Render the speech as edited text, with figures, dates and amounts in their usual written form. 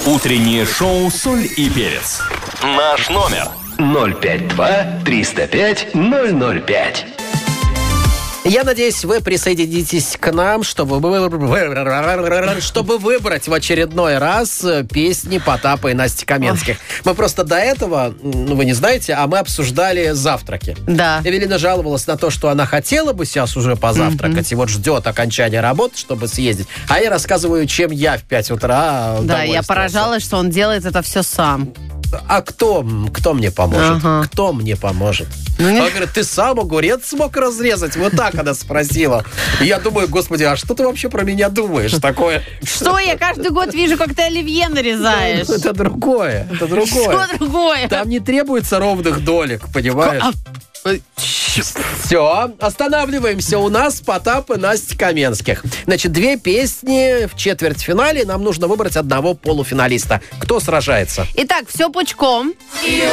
Утреннее шоу «Соль и перец». Наш номер 052-305-005. Я надеюсь, вы присоединитесь к нам, чтобы выбрать в очередной раз песни Потапа и Насти Каменских. Мы просто до этого, вы не знаете, а мы обсуждали завтраки. Да. Эвелина жаловалась на то, что она хотела бы сейчас уже позавтракать и вот ждет окончания работы, чтобы съездить. А я рассказываю, чем я в 5 утра Да, я поражалась, что он делает это все сам. А кто мне поможет? Ага. Кто мне поможет? Он говорит, ты сам огурец смог разрезать? Вот так она спросила. И я думаю, господи, а что ты вообще про меня думаешь такое? Что я каждый год вижу, как ты оливье нарезаешь? Это другое. Что другое? Там не требуется ровных долек, понимаешь? Все, останавливаемся. У нас Потап и Настя Каменских. Значит, 2 песни в четвертьфинале. Нам нужно выбрать одного полуфиналиста. Кто сражается? Итак, все пучком.